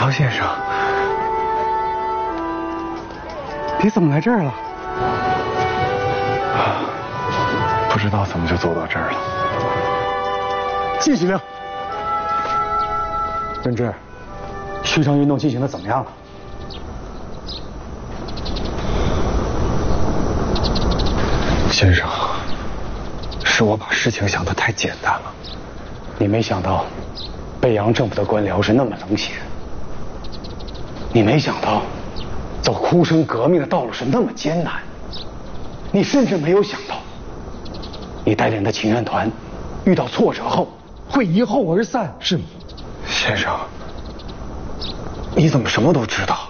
朝先生， 你怎么来这儿了？ 不知道怎么就走到这儿了。 继续令。任志，续城运动进行的怎么样了？ 先生，是我把事情想得太简单了。 你没想到，北洋政府的官僚是那么冷血。你没想到，走哭声革命的道路是那么艰难。你甚至没有想到，你带领的请愿团遇到挫折后会一后而散，是吗？ 先生，你怎么什么都知道？